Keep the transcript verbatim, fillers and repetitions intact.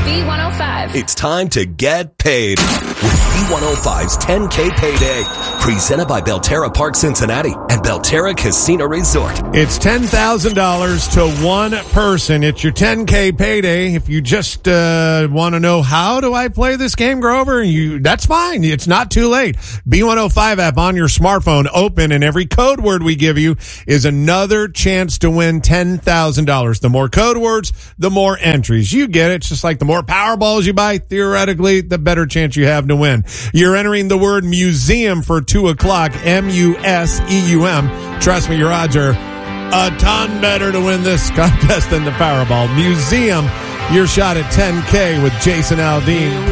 B one oh five. It's time to get paid with B one oh five's ten K Payday. Presented by Belterra Park Cincinnati and Belterra Casino Resort. It's ten thousand dollars to one person. It's your ten K Payday. If you just uh, want to know how do I play this game, Grover, you that's fine. It's not too late. B one oh five app on your smartphone, open, and every code word we give you is another chance to win ten thousand dollars. The more code words, the more entries. You get it. It's just like the more Powerballs you buy, theoretically, the better chance you have to win. You're entering the word museum for two o'clock, M U S E U M. Trust me, your odds are a ton better to win this contest than the Powerball. Museum, your shot at ten K with Jason Aldean.